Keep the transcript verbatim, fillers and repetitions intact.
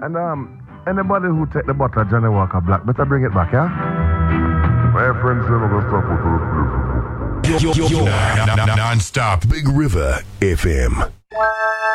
And um, anybody who take the bottle of Johnny Walker Black, better bring it back, yeah? My friends say I'm gonna stop with the Yo, yo, yo, yo. Non-stop Big River F M.